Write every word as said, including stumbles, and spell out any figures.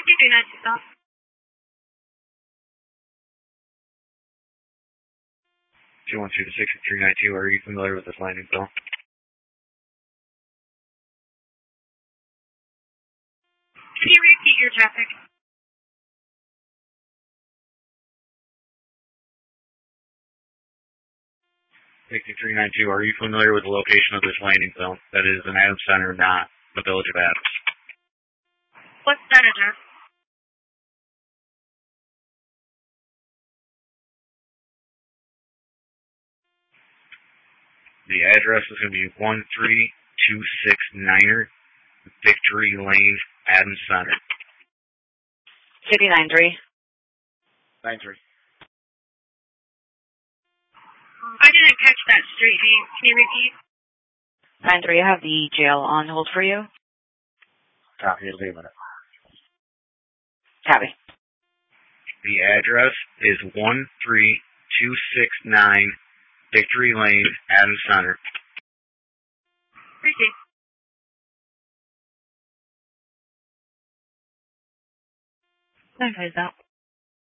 three nine two South. two one two to six three nine two, are you familiar with this landing zone? Can you repeat your traffic? sixty-three ninety-two, are you familiar with the location of this landing zone? That is an Adams Center, not the Village of Adams. What's that address? The address is going to be one three two six niner Victory Lane, Adams Center. City nine three. nine three. I didn't catch that street name. Can you repeat? nine three, I have the jail on hold for you. Copy, it'll be a minute. Copy. The address is one three two six nine Victory Lane, Adams Center. Receive. nine five out.